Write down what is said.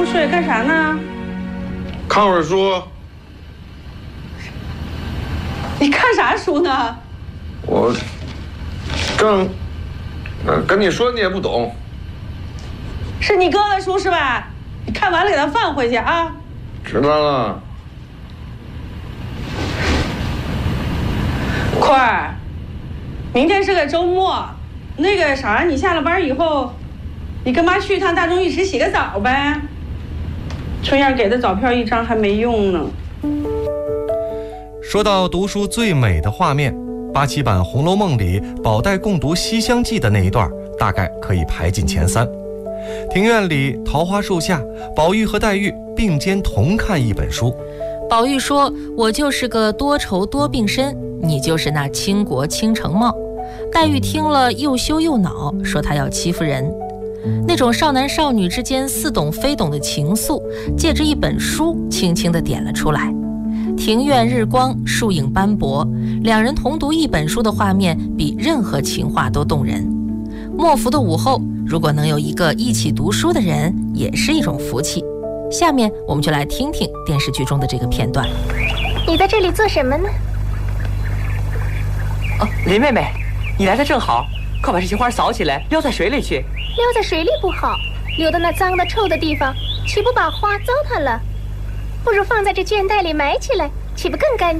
睡，干啥呢？ 看会儿书。 你看啥书呢？ 我正跟你说，你也不懂。 是你哥的书是吧？你看完了给他放回去啊。 知道了。 坤儿，明天是个周末，那个啥，你下了班以后，你跟妈去一趟大众浴池洗个澡呗。春燕给的早票1张还没用呢。 说到读书最美的画面，87版《红楼梦》里宝黛共读《西厢记》的那一段，大概可以排进前3。庭院里桃花树下，宝玉和黛玉并肩同看一本书。 宝玉说：“我就是个多愁多病身，你就是那倾国倾城貌。”黛玉听了又羞又恼，说她要欺负人。那种少男少女之间似懂非懂的情愫，借着一本书轻轻地点了出来。庭院日光，树影斑驳，两人同读一本书的画面比任何情话都动人。末伏的午后，如果能有一个一起读书的人，也是一种福气。下面我们就来听听电视剧中的这个片段。 你在这里做什么呢？ 哦，林妹妹，你来的正好，快把这些花扫起来，撩在水里去。 撩在水里不好，留到那脏的臭的地方，岂不把花糟蹋了？不如放在这绢袋里埋起来，岂不更干净？